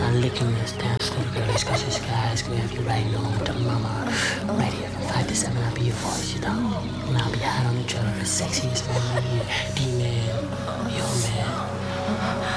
start licking this dance little girl. It's cause this guy's gonna have you riding home to mama. Right here from 5 to 7, I'll be your voice, you know. And I'll be hot on the trailer, the sexiest man in here. D-man, yo man.